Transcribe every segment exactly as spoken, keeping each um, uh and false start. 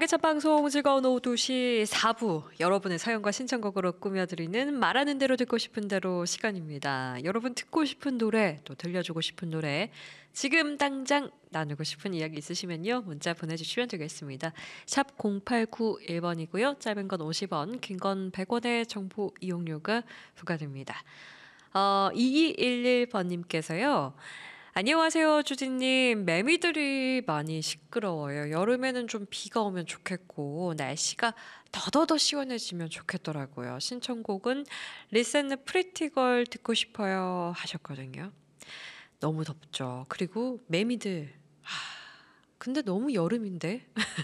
첫 방송 즐거운 오후 두 시 사 부 여러분의 사연과 신청곡으로 꾸며드리는 말하는 대로 듣고 싶은 대로 시간입니다. 여러분 듣고 싶은 노래 또 들려주고 싶은 노래 지금 당장 나누고 싶은 이야기 있으시면요 문자 보내주시면 되겠습니다. 샵 공팔구일 번이고요. 짧은 건 오십 원 긴 건 백 원의 정보 이용료가 부과됩니다. 어, 이이일일 번님께서요. 안녕하세요, 주진님. 매미들이 많이 시끄러워요. 여름에는 좀 비가 오면 좋겠고, 날씨가 더더더 시원해지면 좋겠더라고요. 신청곡은 리센의 프리티걸 듣고 싶어요. 하셨거든요. 너무 덥죠. 그리고 매미들. 하, 근데 너무 여름인데?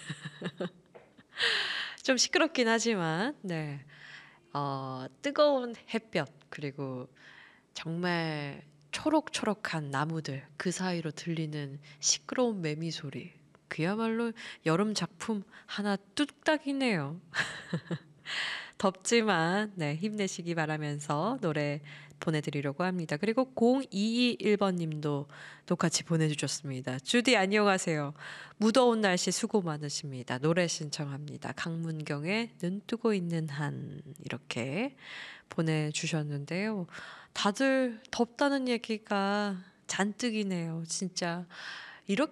좀 시끄럽긴 하지만, 네. 어, 뜨거운 햇볕, 그리고 정말 초록초록한 나무들, 그 사이로 들리는 시끄러운 매미 소리. 그야말로 여름 작품 하나 뚝딱이네요. 덥지만 네, 힘내시기 바라면서 노래 보내드리려고 합니다. 그리고 공이이일 번님도 똑같이 보내주셨습니다. 주디 안녕하세요. 무더운 날씨 수고 많으십니다. 노래 신청합니다. 강문경의 눈뜨고 있는 한 이렇게 보내주셨는데요. 다들 덥다는 얘기가 잔뜩이네요. 진짜